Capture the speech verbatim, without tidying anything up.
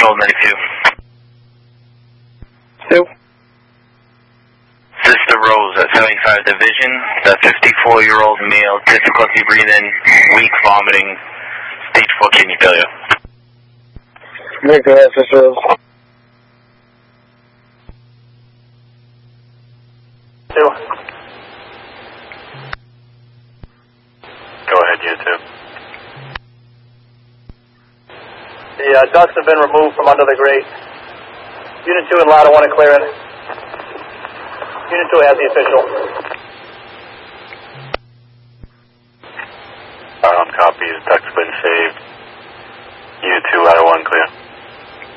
Control ninety-two. Two. Sister Rose at seventy-five Division. The fifty-four-year-old male, difficulty breathing, weak vomiting, stage four kidney failure. Make that, Sister Rose. Two. Go ahead, you two. The uh, ducts have been removed from under the grate. Unit two and Lada want to clear it. Unit two has the official. Um, copies, ducts been saved. Unit two, Lada one clear.